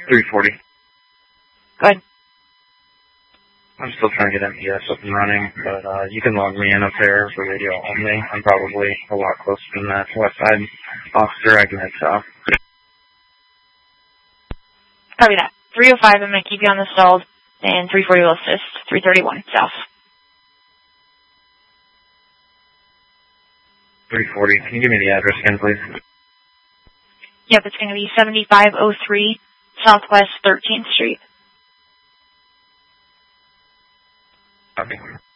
340. Go ahead. I'm still trying to get MPS up and running, but you can log me in up there for radio only. I'm probably a lot closer than that west side officer. I can head south. Copy that. 305, I'm going to keep you on the stalled, and 340 will assist. 331, south. 340, can you give me the address again, please? Yep, it's going to be 7503 Southwest 13th Street. Okay.